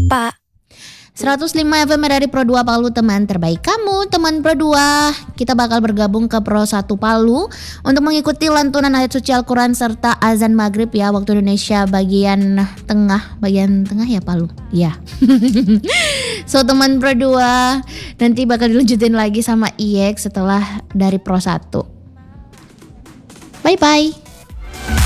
Pak. 105 FM dari Pro 2 Palu, teman terbaik kamu, teman Pro 2. Kita bakal bergabung ke Pro 1 Palu untuk mengikuti lantunan ayat suci Al-Quran serta azan maghrib ya, waktu Indonesia bagian tengah ya Palu. Ya. So teman Pro 2, nanti bakal dilanjutin lagi sama IX setelah dari Pro 1. Bye bye.